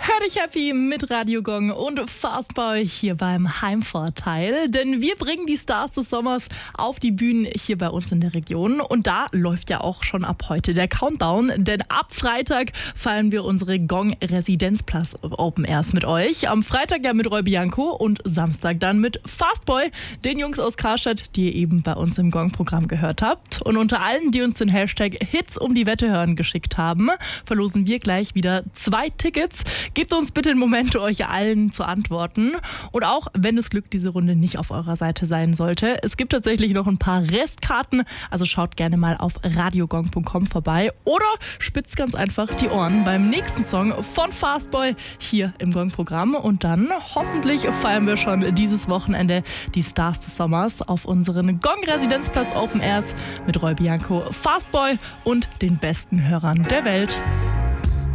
Hör dich happy mit Radio Gong und Fastboy hier beim Heimvorteil, denn wir bringen die Stars des Sommers auf die Bühnen hier bei uns in der Region und da läuft ja auch schon ab heute der Countdown, denn ab Freitag feiern wir unsere Gong Residenzplatz Open Airs mit euch. Am Freitag ja mit Roy Bianco und Samstag dann mit Fastboy, den Jungs aus Karstadt, die ihr eben bei uns im Gong-Programm gehört habt. Und unter allen, die uns den Hashtag Hits um die Wette hören geschickt haben, verlosen wir gleich wieder 2 Tickets. Gebt uns bitte einen Moment, euch allen zu antworten. Und auch wenn das Glück diese Runde nicht auf eurer Seite sein sollte, es gibt tatsächlich noch ein paar Restkarten. Also schaut gerne mal auf radiogong.com vorbei oder spitzt ganz einfach die Ohren beim nächsten Song von Fastboy hier im Gong-Programm. Und dann hoffentlich feiern wir schon dieses Wochenende die Stars des Sommers auf unseren Gong-Residenzplatz Open Airs mit Roy Bianco, Fastboy und den besten Hörern der Welt.